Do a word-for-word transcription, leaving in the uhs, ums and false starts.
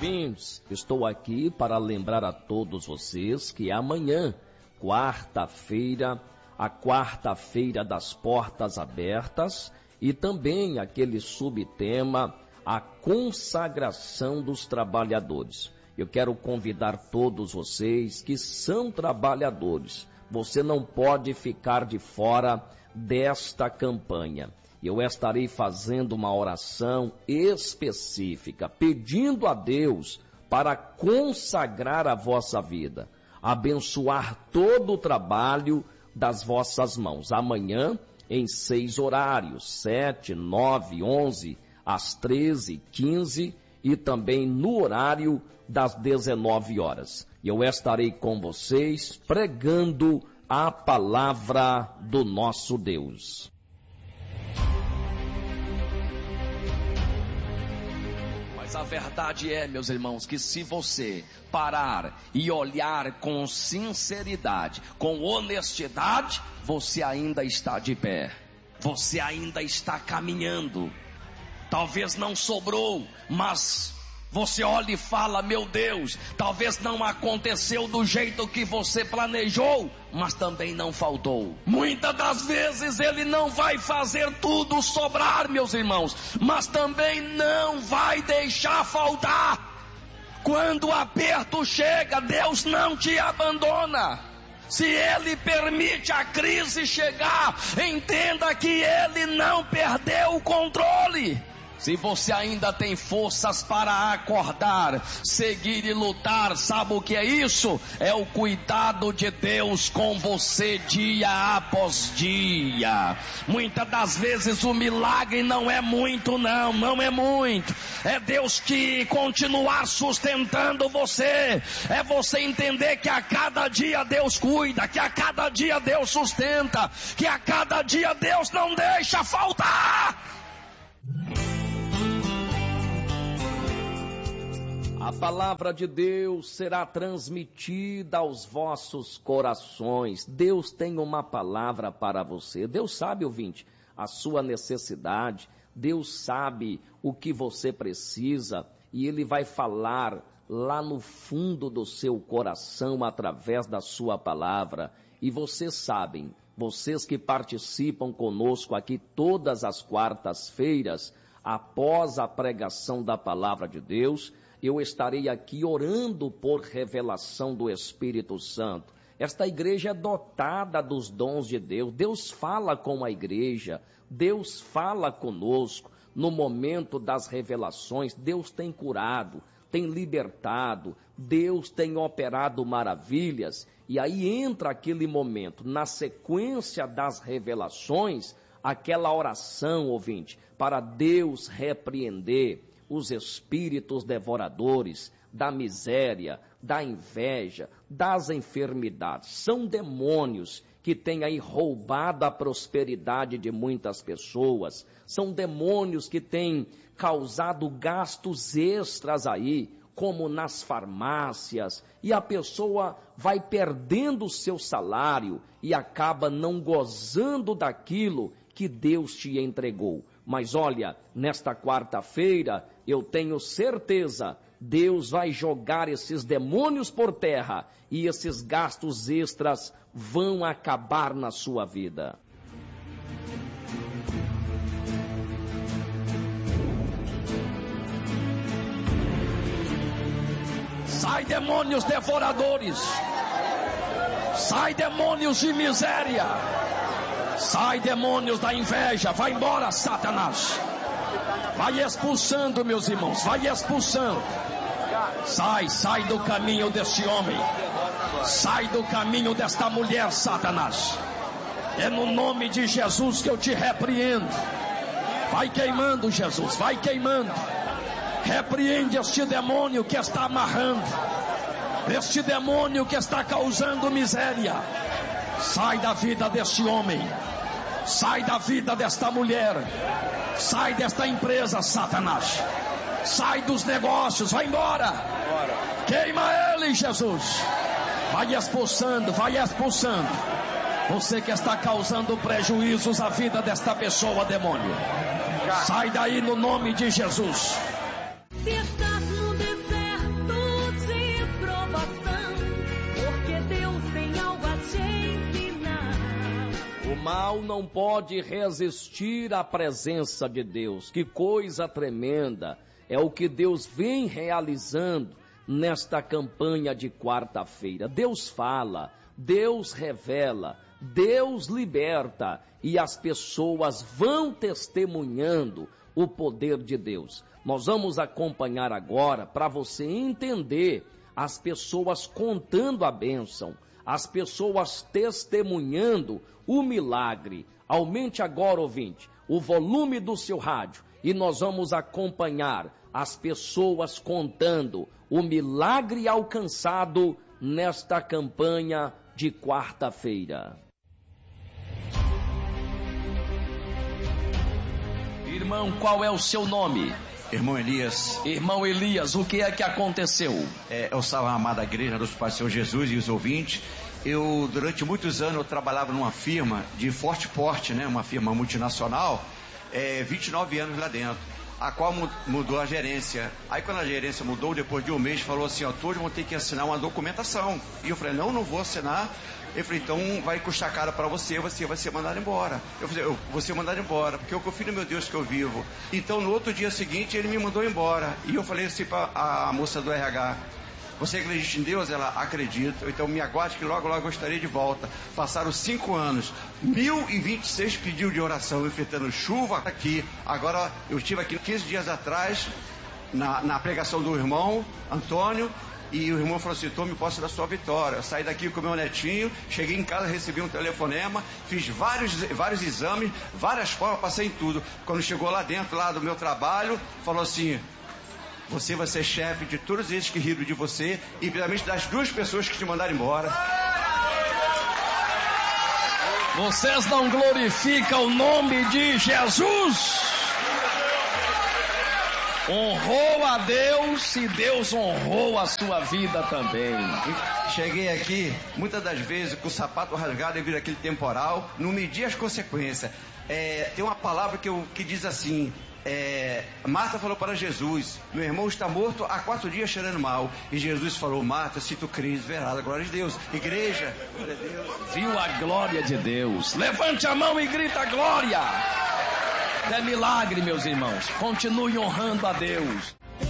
ouvintes, estou aqui para lembrar a todos vocês que amanhã, quarta-feira, a quarta-feira das portas abertas e também aquele subtema, a consagração dos trabalhadores. Eu quero convidar todos vocês que são trabalhadores. Você não pode ficar de fora desta campanha. Eu estarei fazendo uma oração específica, pedindo a Deus para consagrar a vossa vida, abençoar todo o trabalho das vossas mãos. Amanhã, em seis horários, sete, nove, onze, às treze, quinze e também no horário das dezenove horas. Eu estarei com vocês pregando a palavra do nosso Deus. Mas a verdade é, meus irmãos, que se você parar e olhar com sinceridade, com honestidade, você ainda está de pé. Você ainda está caminhando. Talvez não sobrou, mas você olha e fala, meu Deus, talvez não aconteceu do jeito que você planejou, mas também não faltou. Muitas das vezes Ele não vai fazer tudo sobrar, meus irmãos, mas também não vai deixar faltar. Quando o aperto chega, Deus não te abandona. Se Ele permite a crise chegar, entenda que Ele não perdeu o controle. Se você ainda tem forças para acordar, seguir e lutar, sabe o que é isso? É o cuidado de Deus com você dia após dia. Muitas das vezes o milagre não é muito não, não é muito. É Deus que continuar sustentando você. É você entender que a cada dia Deus cuida, que a cada dia Deus sustenta, que a cada dia Deus não deixa faltar. A palavra de Deus será transmitida aos vossos corações. Deus tem uma palavra para você. Deus sabe, ouvinte, a sua necessidade. Deus sabe o que você precisa e Ele vai falar lá no fundo do seu coração através da sua palavra. E vocês sabem, vocês que participam conosco aqui todas as quartas-feiras, após a pregação da palavra de Deus, eu estarei aqui orando por revelação do Espírito Santo. Esta igreja é dotada dos dons de Deus. Deus fala com a igreja. Deus fala conosco. No momento das revelações, Deus tem curado, tem libertado. Deus tem operado maravilhas. E aí entra aquele momento, na sequência das revelações, aquela oração, ouvinte, para Deus repreender os espíritos devoradores da miséria, da inveja, das enfermidades. São demônios que têm aí roubado a prosperidade de muitas pessoas. São demônios que têm causado gastos extras aí, como nas farmácias, e a pessoa vai perdendo o seu salário e acaba não gozando daquilo que Deus te entregou. Mas olha, nesta quarta-feira, eu tenho certeza, Deus vai jogar esses demônios por terra e esses gastos extras vão acabar na sua vida. Sai demônios devoradores, sai demônios de miséria, sai demônios da inveja, vai embora, Satanás. Vai expulsando, meus irmãos, vai expulsando. Sai, sai do caminho deste homem, sai do caminho desta mulher, Satanás. É no nome de Jesus que eu te repreendo. Vai queimando, Jesus, vai queimando. Repreende este demônio que está amarrando, este demônio que está causando miséria. Sai da vida deste homem, sai da vida desta mulher, sai desta empresa, Satanás. Sai dos negócios, vai embora. Queima ele, Jesus. Vai expulsando, vai expulsando. Você que está causando prejuízos à vida desta pessoa, demônio. Sai daí no nome de Jesus. Se estás no deserto mal não pode resistir à presença de Deus. Que coisa tremenda é o que Deus vem realizando nesta campanha de quarta-feira. Deus fala, Deus revela, Deus liberta e as pessoas vão testemunhando o poder de Deus. Nós vamos acompanhar agora para você entender as pessoas contando a bênção, as pessoas testemunhando o milagre. Aumente agora, ouvinte, o volume do seu rádio e nós vamos acompanhar as pessoas contando o milagre alcançado nesta campanha de quarta-feira. Irmão, qual é o seu nome? Irmão Elias. Irmão Elias, o que é que aconteceu? É, eu estava na amada igreja do Pai do Senhor Jesus e os ouvintes. Eu, durante muitos anos, eu trabalhava numa firma de forte porte, né? Uma firma multinacional, é, vinte e nove anos lá dentro, a qual mudou a gerência. Aí quando a gerência mudou, depois de um mês, falou assim, ó, todos vão ter que assinar uma documentação. E eu falei, não, não vou assinar. Ele falou, então vai custar caro para você, você vai ser mandado embora. Eu falei, eu vou ser mandado embora, porque eu confio no meu Deus que eu vivo. Então no outro dia seguinte ele me mandou embora. E eu falei assim para a moça do R H, você acredita em Deus? Ela, acredita. Então me aguarde que logo, logo eu estarei de volta. Passaram cinco anos, mil e vinte e seis pedidos de oração, enfrentando chuva aqui. Agora eu estive aqui quinze dias atrás, na, na pregação do irmão Antônio, e o irmão falou assim, tome posse da sua vitória. Eu saí daqui com o meu netinho, cheguei em casa, recebi um telefonema, fiz vários, vários exames, várias provas, passei em tudo. Quando chegou lá dentro, lá do meu trabalho, falou assim, você vai ser chefe de todos esses que riram de você, e principalmente das duas pessoas que te mandaram embora. Vocês não glorificam o nome de Jesus? Honrou a Deus e Deus honrou a sua vida também. Cheguei aqui, muitas das vezes, com o sapato rasgado devido àquele temporal, não medi as consequências. É, tem uma palavra que, eu, que diz assim, é, Marta falou para Jesus, meu irmão está morto há quatro dias cheirando mal. E Jesus falou, Marta, se tu crês, verás a glória de Deus. Igreja, glória a Deus. Viu a glória de Deus? Levante a mão e grita glória. É milagre, meus irmãos. Continue honrando a Deus.